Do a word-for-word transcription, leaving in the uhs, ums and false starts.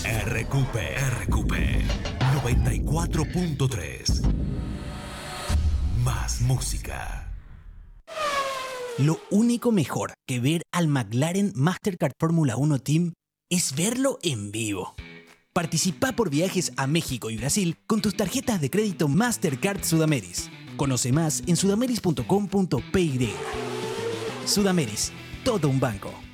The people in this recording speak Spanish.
R Q P, R Q P noventa y cuatro punto tres. Más música. Lo único mejor que ver al McLaren Mastercard Fórmula uno Team es verlo en vivo. Participa por viajes a México y Brasil con tus tarjetas de crédito Mastercard Sudameris. Conoce más en sudameris punto com punto p y. Sudameris, todo un banco.